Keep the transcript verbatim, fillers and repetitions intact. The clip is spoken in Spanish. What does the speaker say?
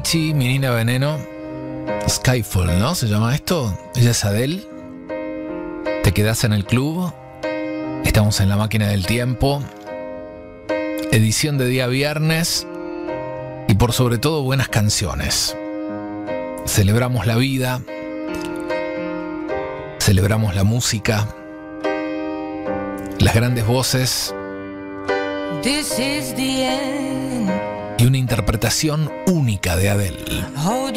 Avicii, Mi Niña Veneno. Skyfall, ¿no? ¿Se llama esto? Ella es Adele. Te quedás en el club. Estamos en la máquina del tiempo. Edición de día viernes. Y por sobre todo buenas canciones. Celebramos la vida. Celebramos la música. Las grandes voces. This is the end. Y una interpretación única de Adele.